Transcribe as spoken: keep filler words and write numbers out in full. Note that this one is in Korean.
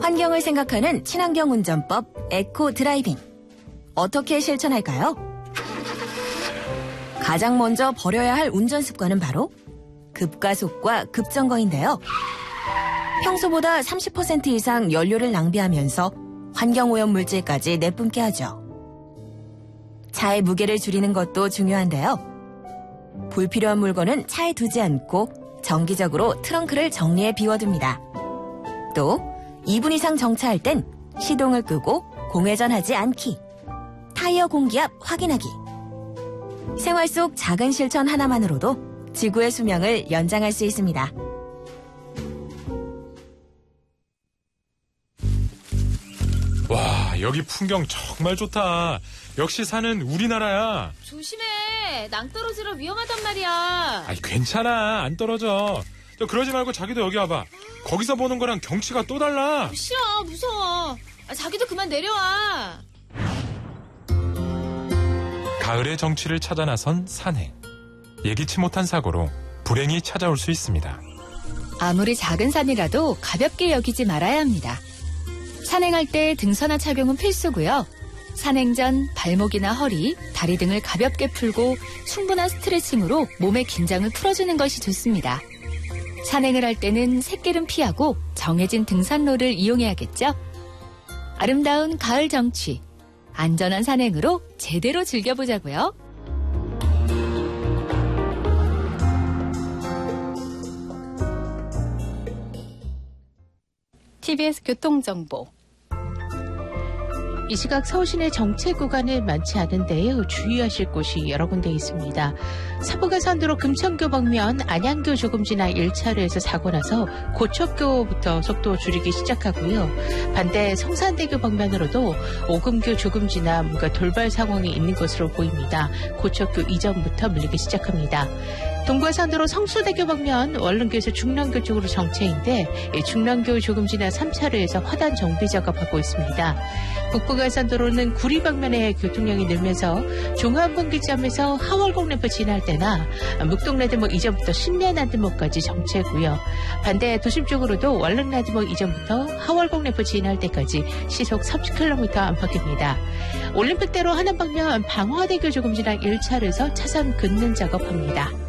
환경을 생각하는 친환경 운전법 에코 드라이빙. 어떻게 실천할까요? 가장 먼저 버려야 할 운전 습관은 바로 급가속과 급정거인데요. 평소보다 삼십 퍼센트 이상 연료를 낭비하면서 환경오염 물질까지 내뿜게 하죠. 차의 무게를 줄이는 것도 중요한데요. 불필요한 물건은 차에 두지 않고 정기적으로 트렁크를 정리해 비워둡니다. 또 이 분 이상 정차할 땐 시동을 끄고 공회전하지 않기, 타이어 공기압 확인하기. 생활 속 작은 실천 하나만으로도 지구의 수명을 연장할 수 있습니다. 와, 여기 풍경 정말 좋다. 역시 산은 우리나라야. 조심해. 낭떠러지라 위험하단 말이야. 아이, 괜찮아. 안 떨어져. 저 그러지 말고 자기도 여기 와봐. 거기서 보는 거랑 경치가 또 달라. 싫어. 무서워. 아, 자기도 그만 내려와. 가을의 정취를 찾아 나선 산행. 예기치 못한 사고로 불행이 찾아올 수 있습니다. 아무리 작은 산이라도 가볍게 여기지 말아야 합니다. 산행할 때 등산화 착용은 필수고요. 산행 전 발목이나 허리, 다리 등을 가볍게 풀고 충분한 스트레칭으로 몸의 긴장을 풀어주는 것이 좋습니다. 산행을 할 때는 샛길은 피하고 정해진 등산로를 이용해야겠죠. 아름다운 가을 정취, 안전한 산행으로 제대로 즐겨보자고요. 티비에스 교통정보. 이 시각 서울 시내 정체 구간은 많지 않은데요. 주의하실 곳이 여러 군데 있습니다. 서부간선도로 금천교 방면 안양교 조금 지나 일 차로에서 사고 나서 고척교부터 속도 줄이기 시작하고요. 반대 성산대교 방면으로도 오금교 조금 지나 뭔가 돌발 상황이 있는 것으로 보입니다. 고척교 이전부터 밀리기 시작합니다. 동부간선도로 성수대교 방면 원릉교에서 중랑교 쪽으로 정체인데 중랑교 조금 지나 삼 차로에서 화단 정비 작업하고 있습니다. 북부간선도로는 구리 방면에 교통량이 늘면서 종합분기점에서 하월곡램프 지날 때나 묵동라드목 이전부터 신내나드목까지 정체고요. 반대 도심 쪽으로도 원릉나드목 이전부터 하월곡램프 지날 때까지 시속 삼십 킬로미터 안팎입니다. 올림픽대로 하남 방면 방화대교 조금 지나 일 차로에서 차선 긋는 작업합니다.